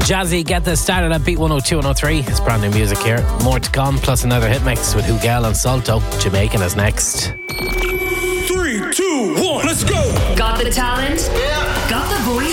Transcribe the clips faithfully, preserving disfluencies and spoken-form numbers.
Jazzy, get this started at Beat one oh two one oh three. It's brand new music here. More to come, plus another hit mix with Hugel and Salto. Jamaican is next. Three, two, one, let's go! Got the talent? Yeah. Got the voice?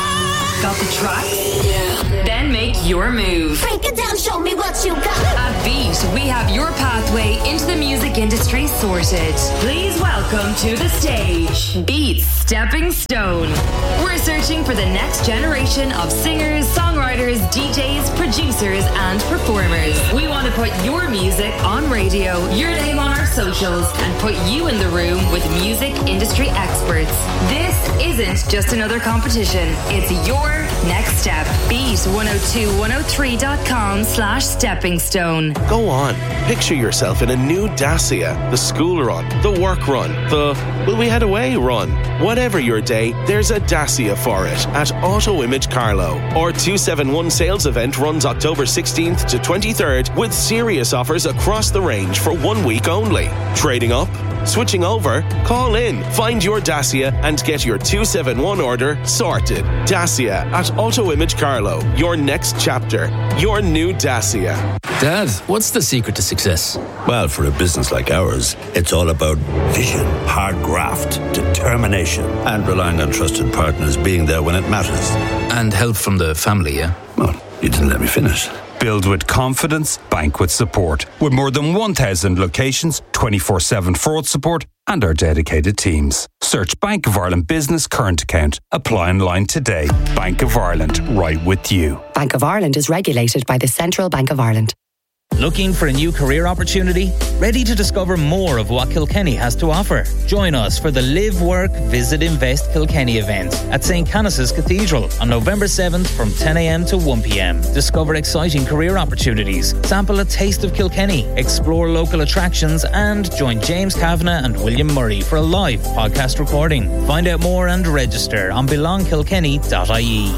Got the track? Yeah. Then make your move. Break it down, show me what you got. At Beat, we have your pathway into the music industry sorted. Please welcome to the stage, Beat's Stepping Stone. We're searching for the next generation of singers, songwriters, D Js, producers, and performers. We want to put your music on radio, your name on our socials, and put you in the room with music industry experts. This isn't just another competition. It's your next step. Beat one oh two one oh three dot com slash stepping stone. Go on. Picture yourself in a new Dacia. The school run, the work run, the will we head away run. Whatever your day, there's a Dacia for it at Auto Image Carlow. Our two seventy-one sales event runs October sixteenth to twenty-third with serious offers across the range for one week only. Trading up? Switching over? Call in, find your Dacia and get your two seventy-one order sorted. Dacia at Auto Image Carlow. Your next chapter. Your new Dacia. Dad, what's the secret to success? Well, for a business like ours, it's all about vision, hard graft, determination, and relying on trusted partners being there when it matters. And help from the family, yeah? Well, you didn't let me finish. Build with confidence, bank with support. With more than one thousand locations, twenty-four seven fraud support, and our dedicated teams. Search Bank of Ireland Business Current Account. Apply online today. Bank of Ireland, right with you. Bank of Ireland is regulated by the Central Bank of Ireland. Looking for a new career opportunity? Ready to discover more of what Kilkenny has to offer? Join us for the Live, Work, Visit, Invest Kilkenny event at Saint Canice's Cathedral on November seventh from ten a.m. to one p.m. Discover exciting career opportunities, sample a taste of Kilkenny, explore local attractions, and join James Kavanagh and William Murray for a live podcast recording. Find out more and register on belong kilkenny dot I E.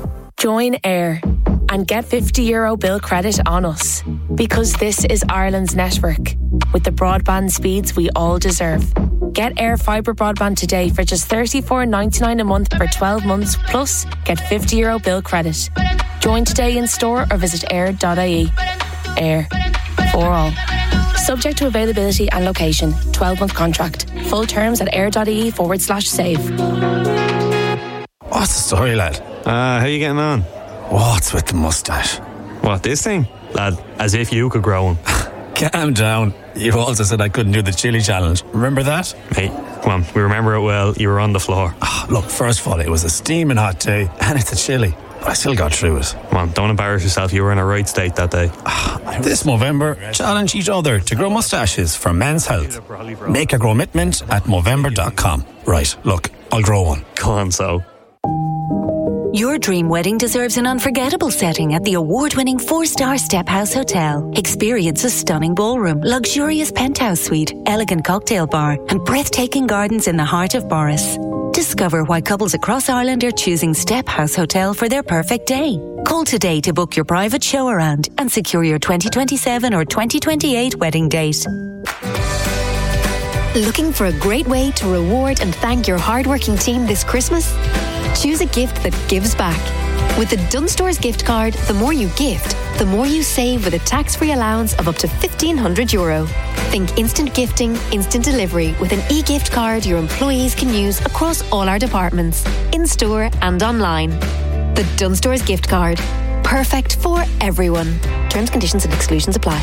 Join AIR and get fifty euro bill credit on us, because this is Ireland's network with the broadband speeds we all deserve. Get AIR Fibre broadband today for just thirty-four ninety-nine a month for twelve months, plus get fifty euro bill credit. Join today in store or visit air dot I E. AIR, for all. Subject to availability and location. twelve month contract. Full terms at air.ie forward slash save. What's the story, lad? Ah, uh, how you getting on? What's with the moustache? What, this thing? Lad, as if you could grow one. Calm down. You also said I couldn't do the chili challenge. Remember that? Hey, come on, we remember it well. You were on the floor. Oh, look, first of all, it was a steaming hot day, and it's a chili. But I still got through it. Come on, don't embarrass yourself. You were in a right state that day. This Movember, challenge each other to grow moustaches for men's health. Make a commitment at Movember dot com. Right, look, I'll grow one. Go on, so. Your dream wedding deserves an unforgettable setting at the award-winning four-star Step House Hotel. Experience a stunning ballroom, luxurious penthouse suite, elegant cocktail bar, and breathtaking gardens in the heart of Boris. Discover why couples across Ireland are choosing Step House Hotel for their perfect day. Call today to book your private show around and secure your twenty twenty-seven or twenty twenty-eight wedding date. Looking for a great way to reward and thank your hardworking team this Christmas? Choose a gift that gives back. With the Dunnes Stores gift card, the more you gift, the more you save with a tax-free allowance of up to fifteen hundred euro. Think instant gifting, instant delivery with an e-gift card your employees can use across all our departments, in-store and online. The Dunnes Stores gift card. Perfect for everyone. Terms, conditions and exclusions apply.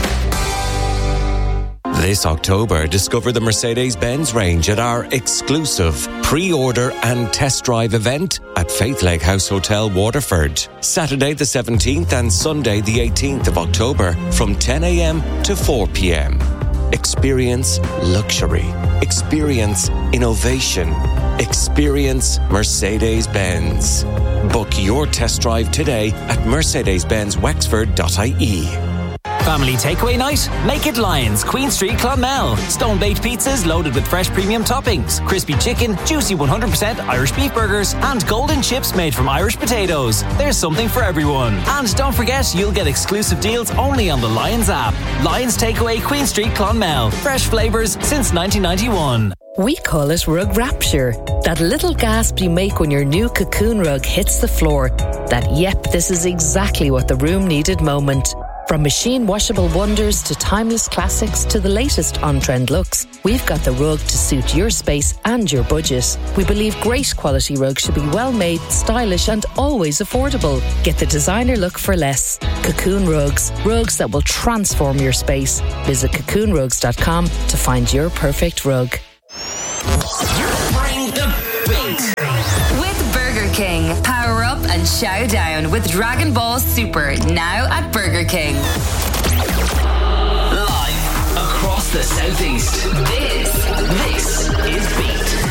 This October, discover the Mercedes-Benz range at our exclusive pre-order and test drive event at Faith Lake House Hotel, Waterford. Saturday the seventeenth and Sunday the eighteenth of October from ten a.m. to four p.m. Experience luxury. Experience innovation. Experience Mercedes-Benz. Book your test drive today at mercedes benz wexford dot I E. Family takeaway night? Make it Lions, Queen Street, Clonmel. Stone-baked pizzas loaded with fresh premium toppings, crispy chicken, juicy one hundred percent Irish beef burgers, and golden chips made from Irish potatoes. There's something for everyone. And don't forget, you'll get exclusive deals only on the Lions app. Lions Takeaway, Queen Street, Clonmel. Fresh flavours since nineteen ninety-one. We call it rug rapture. That little gasp you make when your new Cocoon rug hits the floor. That, yep, this is exactly what the room needed moment. From machine washable wonders to timeless classics to the latest on-trend looks, we've got the rug to suit your space and your budget. We believe great quality rugs should be well made, stylish and always affordable. Get the designer look for less. Cocoon Rugs. Rugs that will transform your space. Visit cocoon rugs dot com to find your perfect rug. Bring the beat. With Burger King. Power up and chow down with Dragon Ball Super now at Burger King. Live across the southeast. This, this is Beat.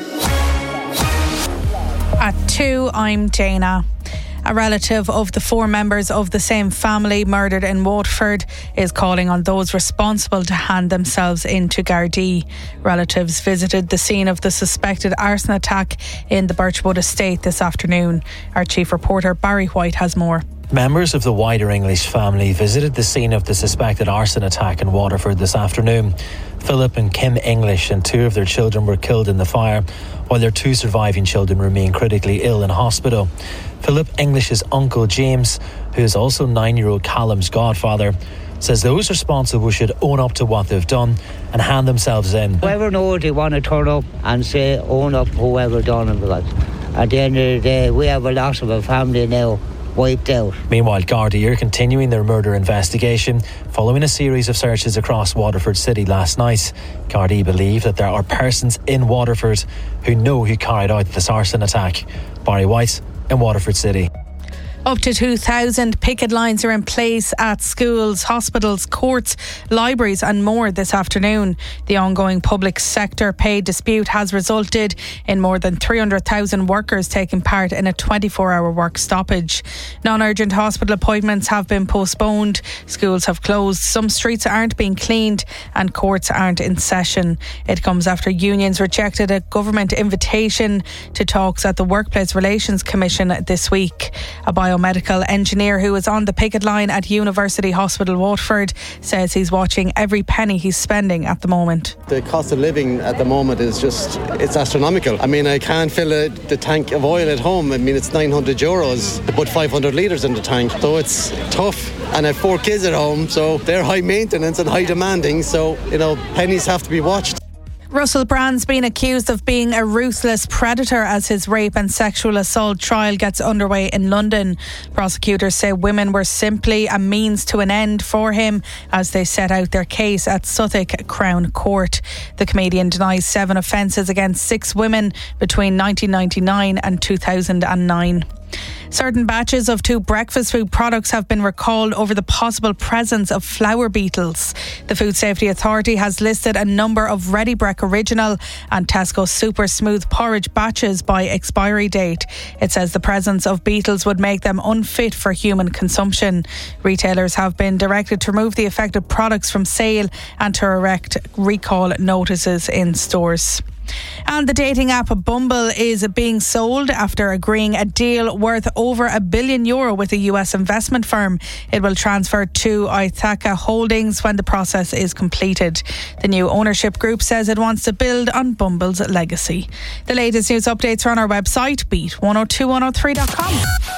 At two, I'm Dana. A relative of the four members of the same family murdered in Waterford is calling on those responsible to hand themselves into Gardaí. Relatives visited the scene of the suspected arson attack in the Birchwood estate this afternoon. Our chief reporter Barry White has more. Members of the wider English family visited the scene of the suspected arson attack in Waterford this afternoon. Philip and Kim English and two of their children were killed in the fire, while their two surviving children remain critically ill in hospital. Philip English's uncle James, who is also nine-year-old Callum's godfather, says those responsible should own up to what they've done and hand themselves in. Whoever knows they want to turn up and say own up whoever done it, because at the end of the day we have a loss of a family now wiped out. Meanwhile, Gardaí are continuing their murder investigation following a series of searches across Waterford City last night. Gardaí believe that there are persons in Waterford who know who carried out this arson attack. Barry White in Waterford City. Up to two thousand picket lines are in place at schools, hospitals, courts, libraries and more this afternoon. The ongoing public sector pay dispute has resulted in more than three hundred thousand workers taking part in a twenty-four hour work stoppage. Non-urgent hospital appointments have been postponed, schools have closed, some streets aren't being cleaned and courts aren't in session. It comes after unions rejected a government invitation to talks at the Workplace Relations Commission this week. A biomedical engineer who is on the picket line at University Hospital Waterford says he's watching every penny he's spending at the moment. The cost of living at the moment is just, it's astronomical. I mean, I can't fill a, the tank of oil at home. I mean, it's nine hundred euros to put five hundred litres in the tank. So it's tough. And I have four kids at home, so they're high maintenance and high demanding. So, you know, pennies have to be watched. Russell Brand's been accused of being a ruthless predator as his rape and sexual assault trial gets underway in London. Prosecutors say women were simply a means to an end for him as they set out their case at Suffolk Crown Court. The comedian denies seven offences against six women between nineteen ninety-nine and two thousand nine. Certain batches of two breakfast food products have been recalled over the possible presence of flour beetles. The Food Safety Authority has listed a number of Ready Brek Original and Tesco Super Smooth porridge batches by expiry date. It says the presence of beetles would make them unfit for human consumption. Retailers have been directed to remove the affected products from sale and to erect recall notices in stores. And the dating app Bumble is being sold after agreeing a deal worth over a billion euro with a U S investment firm. It will transfer to Ithaca Holdings when the process is completed. The new ownership group says it wants to build on Bumble's legacy. The latest news updates are on our website, beat one oh two one oh three dot com.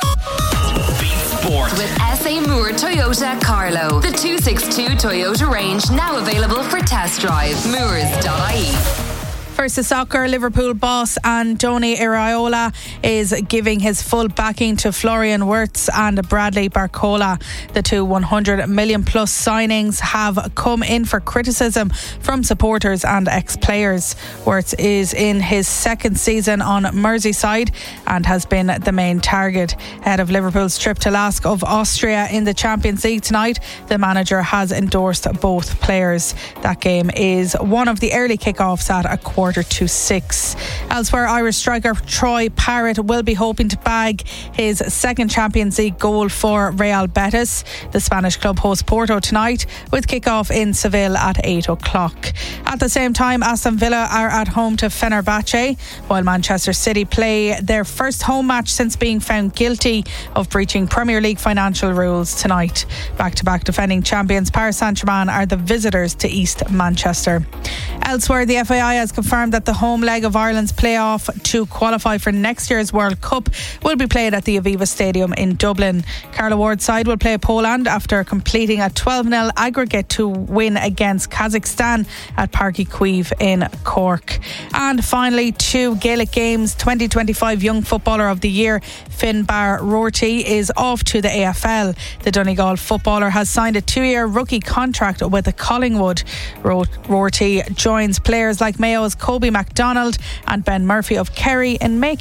Sport. With S A Moore Toyota Carlo. The two sixty-two Toyota range now available for test drive. Moores dot I E. First to soccer, Liverpool boss Andoni Iraola is giving his full backing to Florian Wirtz and Bradley Barcola. The two one hundred million plus signings have come in for criticism from supporters and ex-players. Wirtz is in his second season on Merseyside and has been the main target. Ahead of Liverpool's trip to Lask of Austria in the Champions League tonight, the manager has endorsed both players. That game is one of the early kickoffs at a quarter to six. Elsewhere, Irish striker Troy Parrott will be hoping to bag his second Champions League goal for Real Betis. The Spanish club hosts Porto tonight with kick-off in Seville at eight o'clock. At the same time, Aston Villa are at home to Fenerbahce, while Manchester City play their first home match since being found guilty of breaching Premier League financial rules tonight. Back-to-back defending champions Paris Saint-Germain are the visitors to East Manchester. Elsewhere, the F A I has confirmed confirmed that the home leg of Ireland's playoff to qualify for next year's World Cup will be played at the Aviva Stadium in Dublin. Carla Ward's side will play Poland after completing a twelve nil aggregate to win against Kazakhstan at Páirc Uí Chaoimh in Cork. And finally, two Gaelic Games twenty twenty-five Young Footballer of the Year Finbar Rorty is off to the A F L. The Donegal footballer has signed a two-year rookie contract with the Collingwood. Rorty joins players like Mayo's Kobe MacDonald and Ben Murphy of Kerry in making